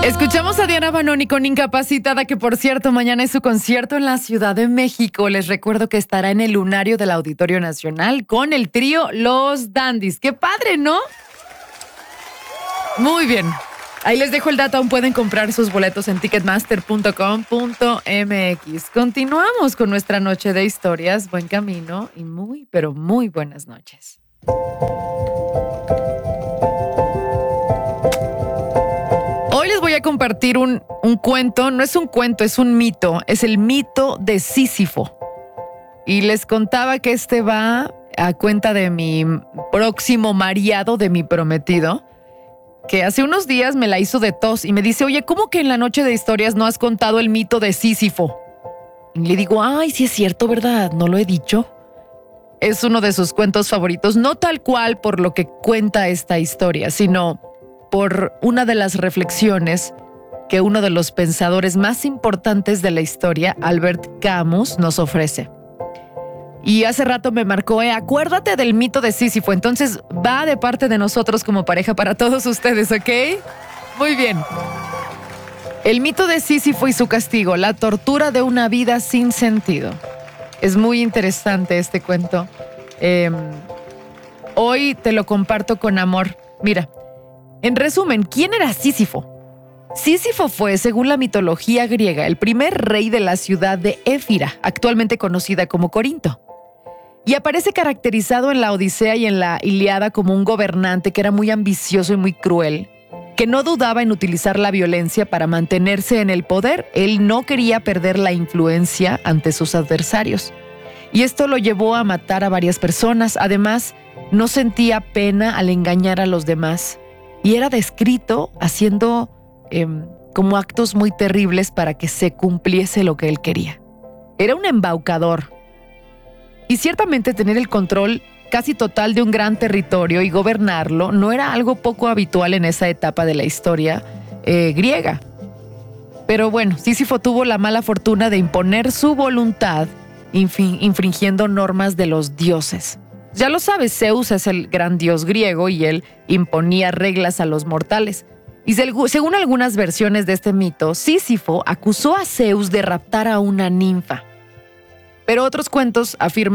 Escuchamos a Diana Banoni con Incapacitada, que por cierto, mañana es su concierto en la Ciudad de México. Les recuerdo que estará en el Lunario del Auditorio Nacional con el trío Los Dandies. ¡Qué padre!, ¿no? Muy bien. Ahí les dejo el dato. Aún pueden comprar sus boletos en ticketmaster.com.mx. Continuamos con nuestra noche de historias. Buen camino y muy, pero muy buenas noches. Hoy les voy a compartir un cuento. No es un cuento, es un mito. Es el mito de Sísifo. Y les contaba que este va a cuenta de mi próximo marido, de mi prometido, que hace unos días me la hizo de tos y me dice: oye, ¿cómo que en la noche de historias no has contado el mito de Sísifo? Y le digo: ay, sí es cierto, ¿verdad? ¿No lo he dicho? Es uno de sus cuentos favoritos, no tal cual por lo que cuenta esta historia, sino por una de las reflexiones que uno de los pensadores más importantes de la historia, Albert Camus, nos ofrece. Y hace rato me marcó: acuérdate del mito de Sísifo. Entonces va de parte de nosotros como pareja para todos ustedes, ¿ok? Muy bien. El mito de Sísifo y su castigo, la tortura de una vida sin sentido. Es muy interesante este cuento. Hoy te lo comparto con amor. Mira, en resumen, ¿quién era Sísifo? Sísifo fue, según la mitología griega, el primer rey de la ciudad de Éfira, actualmente conocida como Corinto. Y aparece caracterizado en la Odisea y en la Ilíada como un gobernante que era muy ambicioso y muy cruel, que no dudaba en utilizar la violencia para mantenerse en el poder. Él no quería perder la influencia ante sus adversarios. Y esto lo llevó a matar a varias personas. Además, no sentía pena al engañar a los demás. Y era descrito haciendo como actos muy terribles para que se cumpliese lo que él quería. Era un embaucador. Y ciertamente tener el control casi total de un gran territorio y gobernarlo no era algo poco habitual en esa etapa de la historia griega. Pero bueno, Sísifo tuvo la mala fortuna de imponer su voluntad, infringiendo normas de los dioses. Ya lo sabes, Zeus es el gran dios griego y él imponía reglas a los mortales. Y según algunas versiones de este mito, Sísifo acusó a Zeus de raptar a una ninfa. Pero otros cuentos afirman